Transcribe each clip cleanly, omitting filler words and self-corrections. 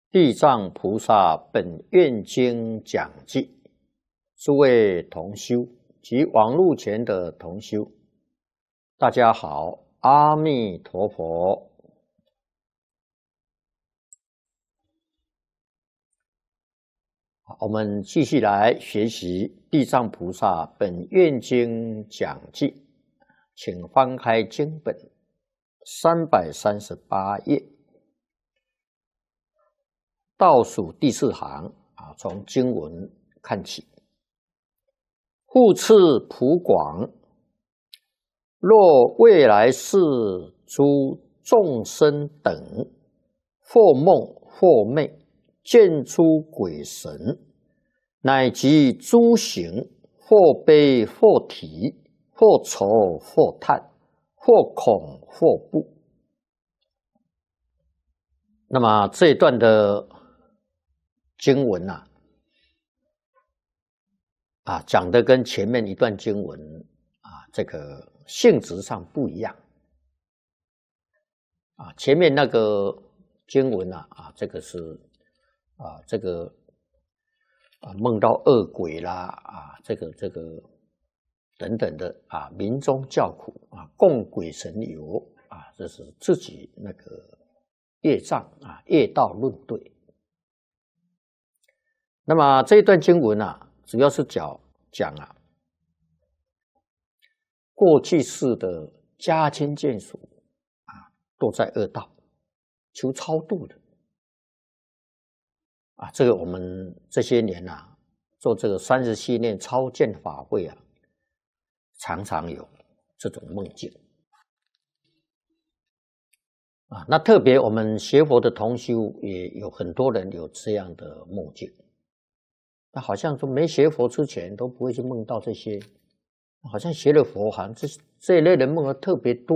地藏菩萨本愿经讲记，诸位同修及网络前的同修，大家好，阿弥陀佛。我们继续来学习地藏菩萨本愿经讲记，请翻开经本338页。倒数第4行从经文看起。复次普广，若未来世诸众生等，或梦或寐，见诸鬼神，乃及诸行，或悲或啼，或愁或叹，或恐或怖。那么这一段的经文讲的跟前面一段经文这个性质上不一样前面那个经文这个是这个梦到恶鬼啦这个等等的民中叫苦供鬼神游这是自己那个业障业道论对。那么这一段经文主要是讲过去世的家亲眷属都在恶道求超度的这个我们这些年做这个37念超荐法会常常有这种梦境那特别我们学佛的同修也有很多人有这样的梦境。那好像说没学佛之前都不会去梦到这些，好像学了佛好像这一类的梦特别多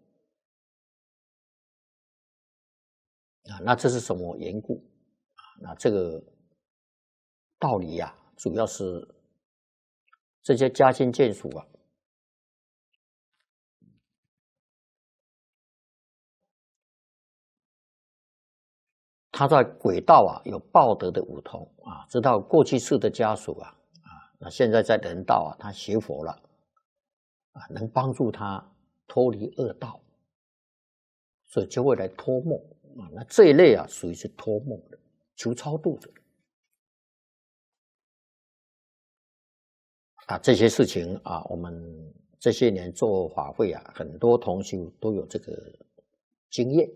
那这是什么缘故那这个道理主要是这些家亲眷属他在鬼道有报德的五通知道过去世的家属那现在在人道他学佛了能帮助他脱离恶道，所以就会来托梦那这一类属于是托梦的求超度的这些事情我们这些年做法会很多同修都有这个经验。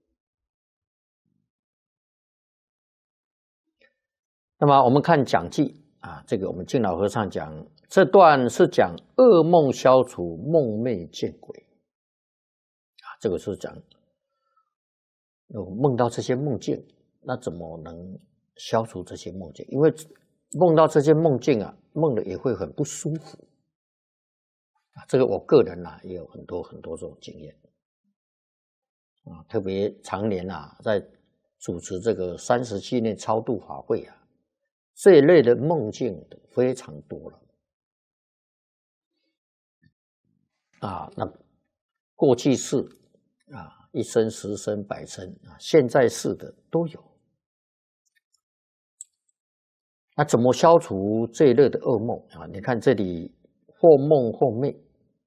那么我们看讲记这个我们净老和尚讲，这段是讲噩梦消除，梦寐见鬼这个是讲有梦到这些梦境，那怎么能消除这些梦境？因为梦到这些梦境梦了也会很不舒服这个我个人也有很多这种经验特别常年在主持这个37念超度法会这一类的梦境非常多了那过去世一生10生100生现在世的都有。那怎么消除这一类的噩梦你看这里或梦或寐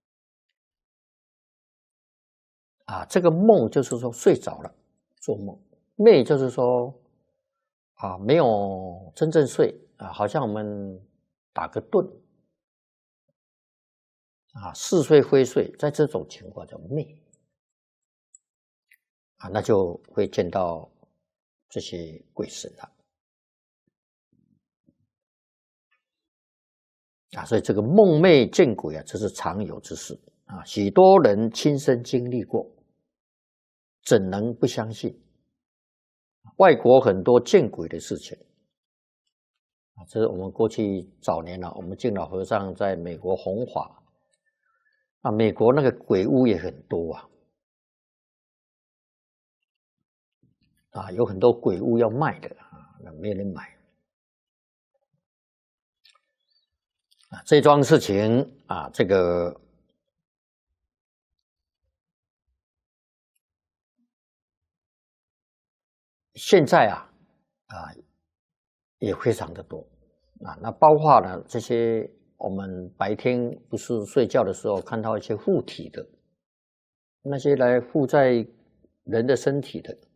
这个梦就是说睡着了做梦，寐就是说没有真正睡好像我们打个盹似睡非睡，在这种情况叫寐那就会见到这些鬼神了所以这个梦寐见鬼这是常有之事许多人亲身经历过，怎能不相信？外国很多见鬼的事情这是我们过去早年我们净老和尚在美国弘法美国那个鬼屋也很多有很多鬼屋要卖的那没人买这桩事情这个现在啊，也非常的多啊。那包括呢这些我们白天不是睡觉的时候看到一些附体的，那些来附在人的身体的